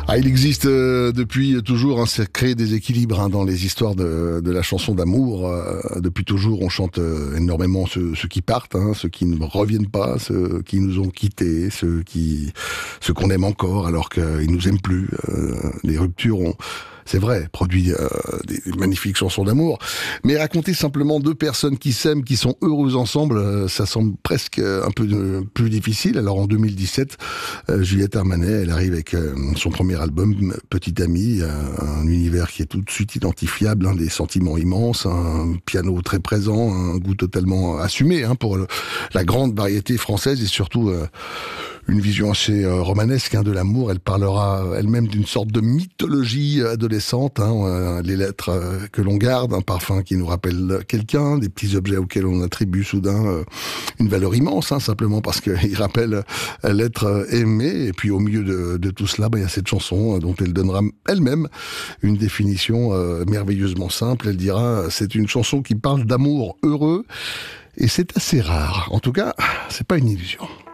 Il existe depuis toujours un sacré déséquilibre dans les histoires de la chanson d'amour. Depuis toujours, on chante énormément ceux qui partent, ceux qui ne reviennent pas, ceux qui nous ont quittés, ceux qu'on aime encore alors qu'ils nous aiment plus. Les ruptures ont... C'est vrai, produit des magnifiques chansons d'amour, mais raconter simplement deux personnes qui s'aiment, qui sont heureuses ensemble, ça semble presque un peu plus difficile. Alors en 2017, Juliette Armanet, elle arrive avec son premier album, Petite Amie, un univers qui est tout de suite identifiable, des sentiments immenses, un piano très présent, un goût totalement assumé pour la grande variété française et surtout une vision assez romanesque de l'amour. Elle parlera elle-même d'une sorte de mythologie adolescente, les lettres que l'on garde, un parfum qui nous rappelle quelqu'un, des petits objets auxquels on attribue soudain une valeur immense, simplement parce qu'ils rappellent l'être aimé. Et puis au milieu de tout cela, il y a cette chanson dont elle donnera elle-même une définition merveilleusement simple. Elle dira, c'est une chanson qui parle d'amour heureux, et c'est assez rare. En tout cas, c'est pas une illusion.